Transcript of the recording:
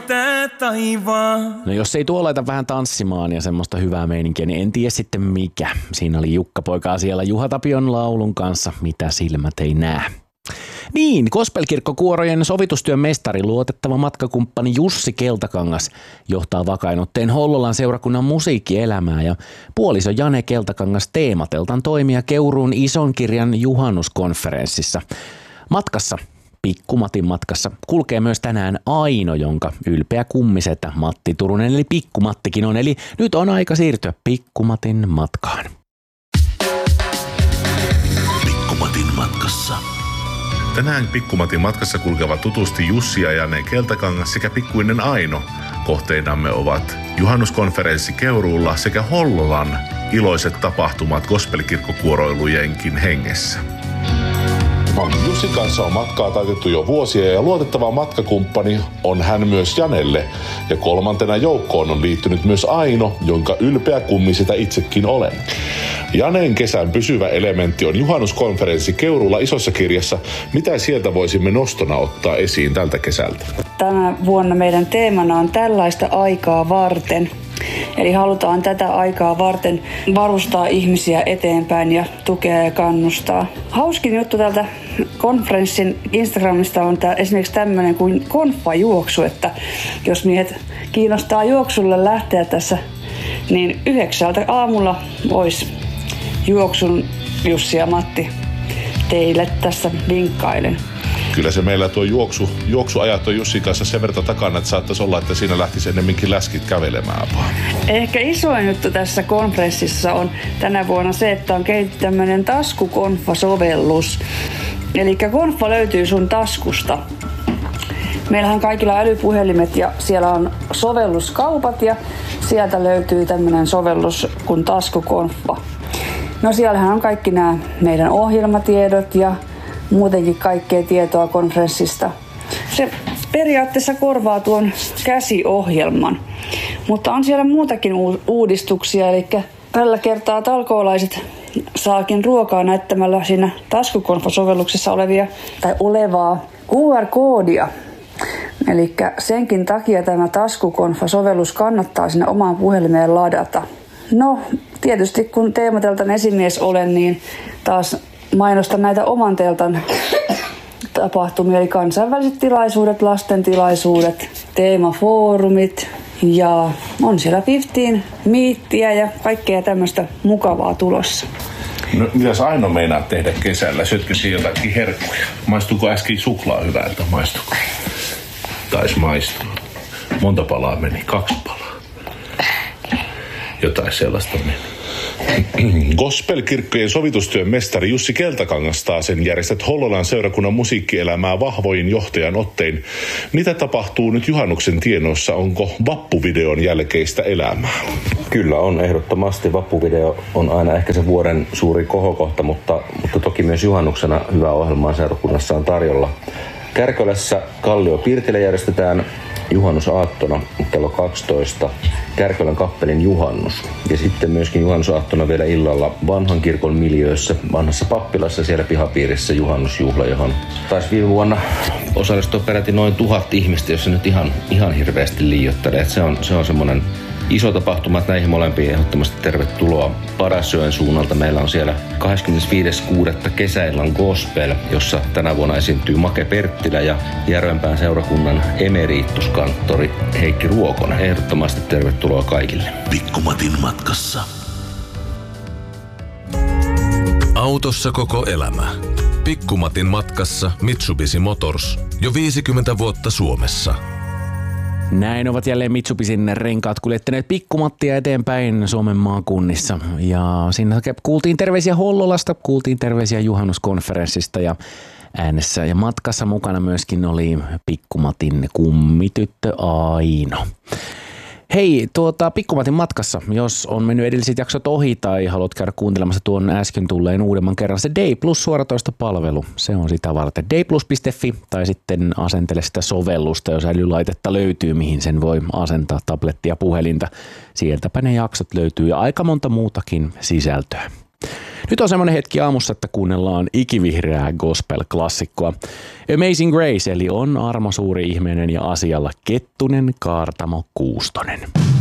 tää taivaan. No jos ei tuo laita vähän tanssimaan ja semmoista hyvää meininkiä, niin en tiedä sitten mikä. Siinä oli Jukka-poikaa siellä Juha Tapion laulun kanssa, mitä silmät ei näe. Niin, gospelkirkkokuorojen sovitustyön mestari, luotettava matkakumppani Jussi Keltakangas johtaa vakainotteen Hollolan seurakunnan musiikkielämää ja puoliso Jane Keltakangas teemateltan toimia Keuruun ison kirjan juhannuskonferenssissa. Matkassa, Pikkumatin matkassa, kulkee myös tänään Aino, jonka ylpeä kummisetä Matti Turunen eli Pikkumattikin on. Eli nyt on aika siirtyä Pikkumatin matkaan. Pikkumatin matkassa. Tänään Pikkumatin matkassa kulkevat tutusti Jussi ja Jane Keltakangas sekä pikkuinen Aino. Kohteinamme ovat juhannuskonferenssi Keuruulla sekä Hollolan iloiset tapahtumat gospelkirkkokuoroilujenkin hengessä. Jussin kanssa on matkaa taitettu jo vuosia ja luotettava matkakumppani on hän myös Janelle. Ja kolmantena joukkoon on liittynyt myös Aino, jonka ylpeä kummisetä itsekin olen. Janeen kesän pysyvä elementti on juhannuskonferenssi Keuruulla isossa kirjassa. Mitä sieltä voisimme nostona ottaa esiin tältä kesältä? Tänä vuonna meidän teemana on tällaista aikaa varten. Eli halutaan tätä aikaa varten varustaa ihmisiä eteenpäin ja tukea ja kannustaa. Hauskin juttu tältä konferenssin Instagramista on esimerkiksi tämmöinen kuin konfajuoksu, että jos miehet kiinnostaa juoksulle lähteä tässä, niin 9 aamulla olisi juoksun Jussi ja Matti teille tässä vinkkailen. Kyllä se meillä tuo juoksuajat on Jussin kanssa sen verran takana, että saattaisi olla, että siinä lähtisi ennemminkin läskit kävelemään vaan. Ehkä isoin juttu tässä konferenssissa on tänä vuonna se, että on kehitetty tämmöinen taskukonfa-sovellus. Eli konfa löytyy sun taskusta. Meillähän kaikilla on älypuhelimet ja siellä on sovelluskaupat ja sieltä löytyy tämmöinen sovellus kuin taskukonfa. No siellähän on kaikki nämä meidän ohjelmatiedot ja muutenkin kaikkea tietoa konferenssista. Se periaatteessa korvaa tuon käsiohjelman, mutta on siellä muutakin uudistuksia, eli tällä kertaa talkoolaiset saakin ruokaa näyttämällä siinä taskukonfa-sovelluksessa olevaa QR-koodia. Eli senkin takia tämä taskukonfa-sovellus kannattaa sinne omaan puhelimeen ladata. No, tietysti kun teemateltan esimies olen, niin taas mainostan näitä oman teltan tapahtumia, eli kansainväliset tilaisuudet, lasten tilaisuudet, teemafoorumit ja on siellä 15 miittiä ja kaikkea tämmöistä mukavaa tulossa. No, mitäs Aino meinaa tehdä kesällä? Syötkö siihen jotakin herkkuja? Maistuuko äsken suklaa hyvältä? Maistuuko? Taisi maistua. Monta palaa meni? 2 palaa. Jotain sellaista meni. Gospelkirkkojen sovitustyön mestari Jussi Keltakangas taasen järjestät Hollolan seurakunnan musiikkielämää vahvoin johtajan ottein. Mitä tapahtuu nyt juhannuksen tienoissa? Onko vappuvideon jälkeistä elämää? Kyllä on ehdottomasti. Vappuvideo on aina ehkä se vuoden suuri kohokohta, mutta toki myös juhannuksena hyvää ohjelmaa seurakunnassa on tarjolla. Kärkölässä Kallio Pirtillä järjestetään juhannusaattona kello 12 Kärkölän kappelin juhannus. Ja sitten myöskin juhannusaattona vielä illalla vanhan kirkon miljöössä, vanhassa pappilassa siellä pihapiirissä juhannusjuhla, johon taisi viime vuonna osallistua peräti noin 1000 ihmistä, jos se nyt ihan hirveästi liioittelee. Se on semmoinen iso tapahtuma, että näihin molempiin ehdottomasti tervetuloa. Padasjoen suunnalta meillä on siellä 25.6. kesäillan gospel, jossa tänä vuonna esiintyy Make Perttilä ja Järvenpään seurakunnan emerituskanttori Heikki Ruokonen. Ehdottomasti tervetuloa kaikille. Pikkumatin matkassa. Autossa koko elämä. Pikkumatin matkassa Mitsubishi Motors. Jo 50 vuotta Suomessa. Näin ovat jälleen Mitsubishin renkaat kuljettaneet Pikkumattia eteenpäin Suomen maakunnissa. Ja siinä kuultiin terveisiä Hollolasta, kuultiin terveisiä juhannuskonferenssista ja äänessä ja matkassa mukana myöskin oli Pikkumatin kummityttö Aino. Hei, Pikkumatin matkassa, jos on mennyt edelliset jaksot ohi tai haluat käydä kuuntelemassa tuon äsken tulleen uudemman kerran, se Day Plus suoratoistopalvelu, se on sitä varten. dayplus.fi tai sitten asentele sitä sovellusta, jos älylaitetta löytyy, mihin sen voi asentaa tablettia, puhelinta. Sieltäpä ne jaksot löytyy ja aika monta muutakin sisältöä. Nyt on semmoinen hetki aamussa, että kuunnellaan ikivihreää gospel-klassikkoa. Amazing Grace, eli on armo suuri ihmeinen ja asialla Kettunen, Kaartamo, Kuustonen.